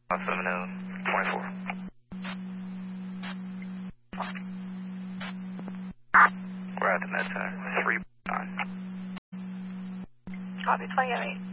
24. We're at the med center. 3 9. Copy 28.